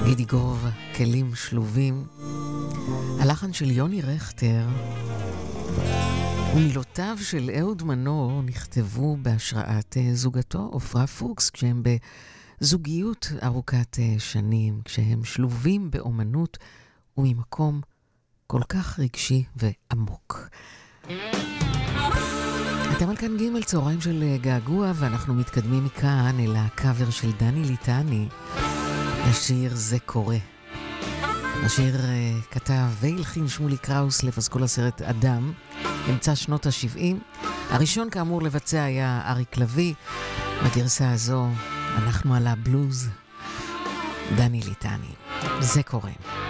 גידיגוב, כלים שלובים. הלחן של יוני רכטר ומילותיו של אהוד מנור נכתבו בהשראת זוגתו עופרה פוקס, כשהם בזוגיות ארוכת שנים, כשהם שלובים באומנות וממקום כל כך רגשי ועמוק. אתם על כאן ג' צהריים של געגוע, ואנחנו מתקדמים מכאן אל הקאבר של דני ליטני לשיר זה קורה. השיר כתב והלחין שמולי קראוס לפסקול הסרט אדם, אמצע שנות ה-70. הראשון כאמור לבצע היה אריק לוי. בגרסה הזו אנחנו על הבלוז, דני ליטני. זה קורה.